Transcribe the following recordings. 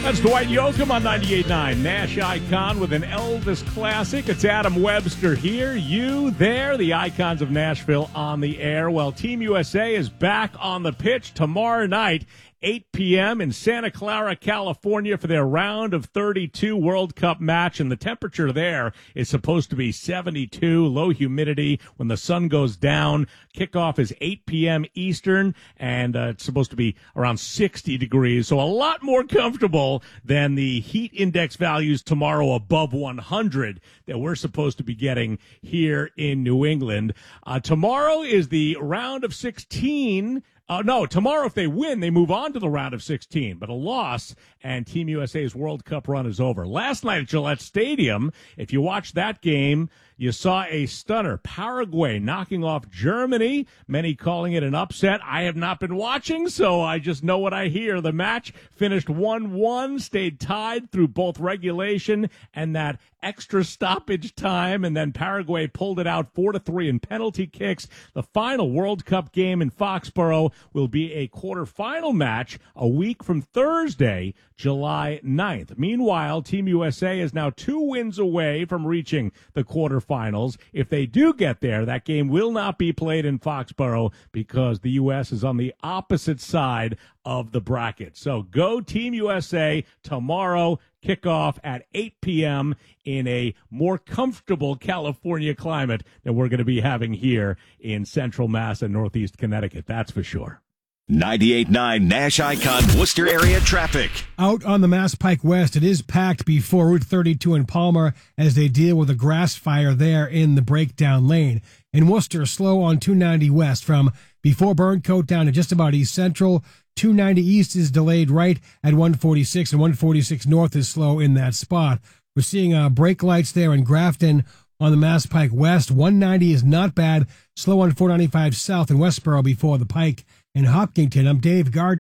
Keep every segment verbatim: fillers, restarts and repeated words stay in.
That's Dwight Yoakam on ninety-eight point nine. Nash Icon with an Elvis classic. It's Adam Webster here. You there. The Icons of Nashville on the air. Well, Team U S A is back on the pitch tomorrow night, eight p.m. in Santa Clara, California for their round of thirty-two World Cup match. And the temperature there is supposed to be seventy-two, low humidity when the sun goes down. Kickoff is eight p.m. Eastern, and uh, it's supposed to be around sixty degrees. So a lot more comfortable than the heat index values tomorrow above one hundred that we're supposed to be getting here in New England. Uh, tomorrow is the round of sixteen. Uh, no, tomorrow if they win, they move on to the round of sixteen. But a loss, and Team U S A's World Cup run is over. Last night at Gillette Stadium, if you watched that game, you saw a stunner. Paraguay knocking off Germany, many calling it an upset. I have not been watching, so I just know what I hear. The match finished one one, stayed tied through both regulation and that extra stoppage time, and then Paraguay pulled it out four to three in penalty kicks. The final World Cup game in Foxborough will be a quarterfinal match a week from Thursday, July ninth. Meanwhile, Team U S A is now two wins away from reaching the quarterfinals. If they do get there, that game will not be played in Foxborough because the U S is on the opposite side of the bracket. So go Team U S A tomorrow. Kickoff at eight p.m. in a more comfortable California climate than we're going to be having here in Central Mass and Northeast Connecticut. That's for sure. ninety-eight point nine Nash Icon Worcester area traffic. Out on the Mass Pike West, it is packed before Route thirty-two in Palmer as they deal with a grass fire there in the breakdown lane. In Worcester, slow on two ninety West from before Burncoat down to just about East Central. two ninety East is delayed right at one forty-six, and one forty-six North is slow in that spot. We're seeing uh, brake lights there in Grafton on the Mass Pike West. one ninety is not bad. Slow on four ninety-five South in Westboro before the Pike. In Hopkinton, I'm Dave Gard.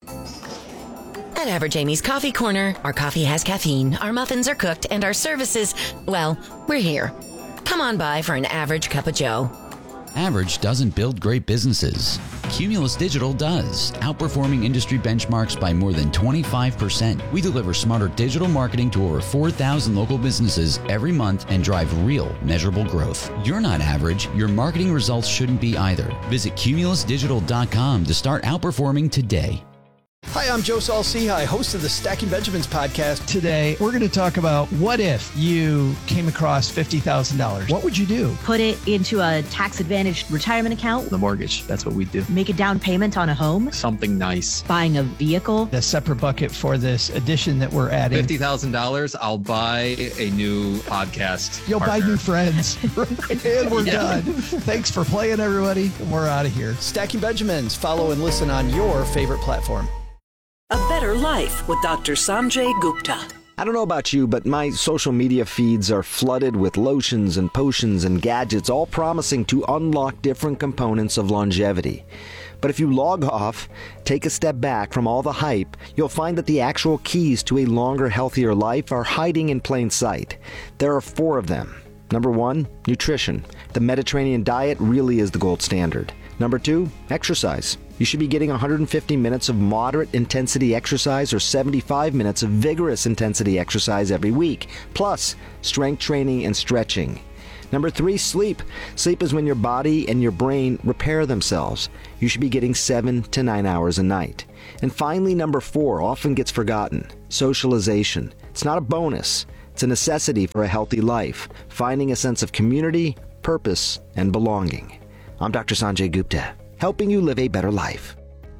At Average Amy's Coffee Corner, our coffee has caffeine, our muffins are cooked, and our services, well, we're here. Come on by for an average cup of joe. Average doesn't build great businesses. Cumulus Digital does, outperforming industry benchmarks by more than twenty-five percent. We deliver smarter digital marketing to over four thousand local businesses every month and drive real, measurable growth. You're not average. Your marketing results shouldn't be either. Visit cumulus digital dot com to start outperforming today. Hi, I'm Joe Saul-Sehy, host of the Stacking Benjamins podcast. Today, we're going to talk about what if you came across fifty thousand dollars? What would you do? Put it into a tax-advantaged retirement account. The mortgage, that's what we do. Make a down payment on a home. Something nice. Buying a vehicle. The separate bucket for this addition that we're adding. fifty thousand dollars, I'll buy a new podcast You'll partner. buy new friends. And we're Yeah. done. Thanks for playing, everybody. We're out of here. Stacking Benjamins. Follow and listen on your favorite platform. A Better Life with Doctor Sanjay Gupta. I don't know about you, but my social media feeds are flooded with lotions and potions and gadgets, all promising to unlock different components of longevity. But if you log off, take a step back from all the hype, you'll find that the actual keys to a longer, healthier life are hiding in plain sight. There are four of them. Number one, nutrition. The Mediterranean diet really is the gold standard. Number two, exercise. You should be getting one hundred fifty minutes of moderate intensity exercise or seventy-five minutes of vigorous intensity exercise every week, plus strength training and stretching. Number three, sleep. Sleep is when your body and your brain repair themselves. You should be getting seven to nine hours a night. And finally, number four, often gets forgotten, socialization. It's not a bonus. It's a necessity for a healthy life, finding a sense of community, purpose, and belonging. I'm Doctor Sanjay Gupta, helping you live a better life.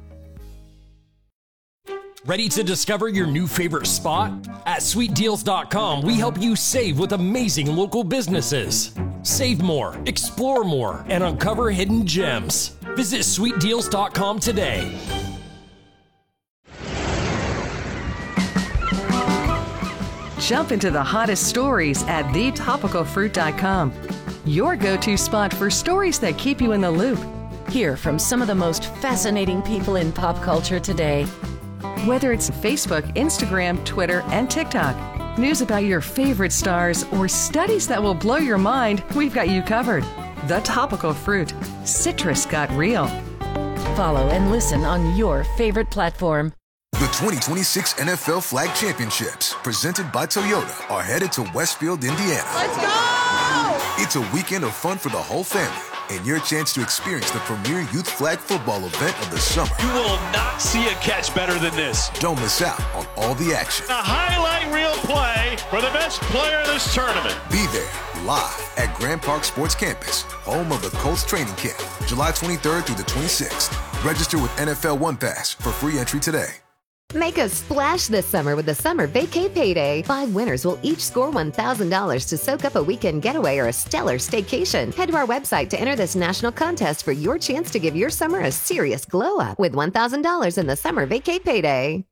Ready to discover your new favorite spot? At sweet deals dot com, we help you save with amazing local businesses. Save more, explore more, and uncover hidden gems. Visit sweet deals dot com today. Jump into the hottest stories at the topical fruit dot com. Your go-to spot for stories that keep you in the loop. Hear from some of the most fascinating people in pop culture today. Whether it's Facebook, Instagram, Twitter, and TikTok, news about your favorite stars, or studies that will blow your mind, we've got you covered. The Topical Fruit. Citrus got real. Follow and listen on your favorite platform. The twenty twenty-six N F L Flag Championships, presented by Toyota, are headed to Westfield, Indiana. Let's go! It's a weekend of fun for the whole family and your chance to experience the premier youth flag football event of the summer. You will not see a catch better than this. Don't miss out on all the action. A highlight reel play for the best player of this tournament. Be there live at Grand Park Sports Campus, home of the Colts training camp, July twenty-third through the twenty-sixth. Register with N F L One Pass for free entry today. Make a splash this summer with the Summer Vacay Payday. Five winners will each score one thousand dollars to soak up a weekend getaway or a stellar staycation. Head to our website to enter this national contest for your chance to give your summer a serious glow up with one thousand dollars in the Summer Vacay Payday.